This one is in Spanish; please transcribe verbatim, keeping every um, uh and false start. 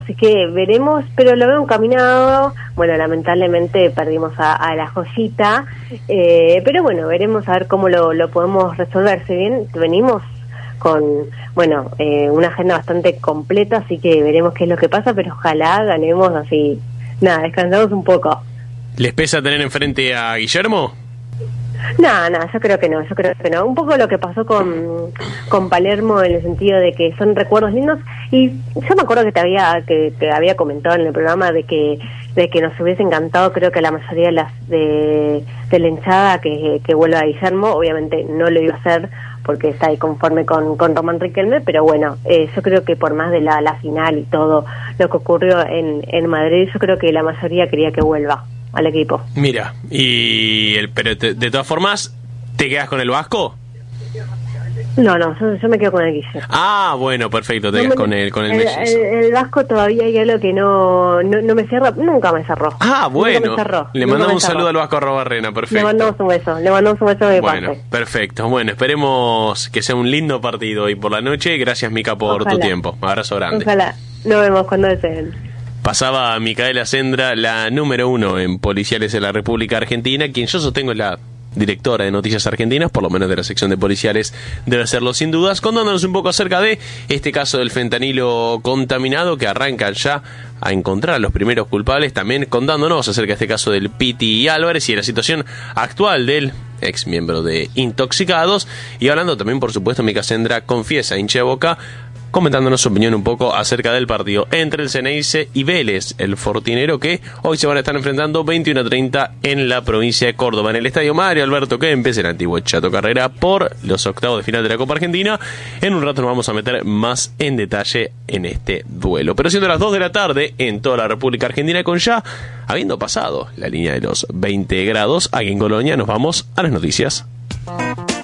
Así que veremos, pero lo veo encaminado. Bueno, lamentablemente perdimos a, a la joyita, eh, pero bueno, veremos a ver cómo lo, lo podemos resolver. Si bien venimos con, bueno, eh, una agenda bastante completa, así que veremos qué es lo que pasa, pero ojalá ganemos así, nada, descansamos un poco. ¿Les pesa tener enfrente a Guillermo? No, no, yo creo que no, yo creo que no. Un poco lo que pasó con, con Palermo en el sentido de que son recuerdos lindos, y yo me acuerdo que te había que te había comentado en el programa de que de que nos hubiese encantado, creo que la mayoría de las de, de la hinchada que, que vuelva a Guillermo. Obviamente no lo iba a hacer porque está ahí conforme con, con Román Riquelme, pero bueno, eh, yo creo que por más de la, la final y todo lo que ocurrió en, en Madrid, yo creo que la mayoría quería que vuelva al equipo. Mira, y el, pero te, de todas formas, ¿te quedas con el Vasco? No, no, yo, yo me quedo con el Guillermo. Ah, bueno, perfecto, te no quedas me, con el con el, el, mellizo. el, el Vasco todavía hay algo que no, no, no me cierra, nunca me cerró. Ah, bueno, cerró, le mandamos un saludo al Vasco Arrobarrena, perfecto. Le mandamos un beso, le mandamos un beso de mi Bueno, parte. perfecto, bueno, esperemos que sea un lindo partido hoy por la noche. Gracias, Mica, por Ojalá. tu tiempo. Abrazo grande. Ojalá, nos vemos cuando deseen. Pasaba Micaela Sendra, la número uno en policiales de la República Argentina, quien yo sostengo es la directora de Noticias Argentinas, por lo menos de la sección de policiales debe serlo sin dudas, contándonos un poco acerca de este caso del fentanilo contaminado, que arrancan ya a encontrar a los primeros culpables, también contándonos acerca de este caso del Piti Álvarez y de la situación actual del ex miembro de Intoxicados, y hablando también, por supuesto, Mica Sendra confiesa, hincha de Boca, comentándonos su opinión un poco acerca del partido entre el Ceneice y Vélez, el Fortinero, que hoy se van a estar enfrentando veintiuno a treinta en la provincia de Córdoba, en el estadio Mario Alberto Kempes, el antiguo Chato Carrera, por los octavos de final de la Copa Argentina. En un rato nos vamos a meter más en detalle en este duelo. Pero siendo las dos de la tarde en toda la República Argentina, con ya habiendo pasado la línea de los veinte grados, aquí en Colonia nos vamos a las noticias.